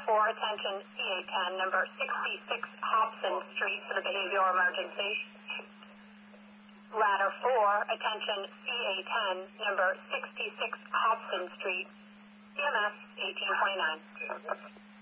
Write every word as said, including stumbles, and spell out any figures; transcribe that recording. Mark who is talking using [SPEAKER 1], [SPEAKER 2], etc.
[SPEAKER 1] four, attention C A ten, number sixty-six Hobson Street for the behavioral emergency. Ladder four, attention C A ten, number sixty-six Hobson Street, E M S eighteen twenty-nine.